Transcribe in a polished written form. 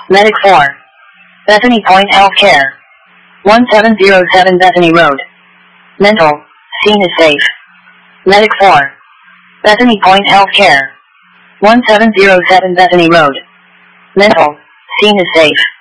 Medic 4. Bethany Point Healthcare. 1707 Bethany Road. Mental. Scene is safe. Medic 4. Bethany Point Healthcare. 1707 Bethany Road. Mental. Scene is safe.